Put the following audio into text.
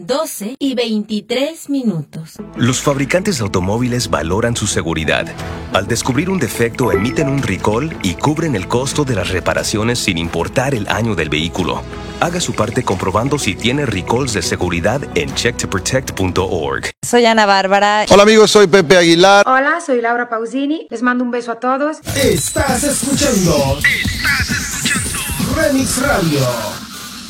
12:23. Los fabricantes de automóviles valoran su seguridad. Al descubrir un defecto, emiten un recall y cubren el costo de las reparaciones sin importar el año del vehículo. Haga su parte comprobando si tiene recalls de seguridad en checktoprotect.org. Soy Ana Bárbara. Hola amigos, soy Pepe Aguilar. Hola, soy Laura Pausini. Les mando un beso a todos. Estás escuchando Remix Radio.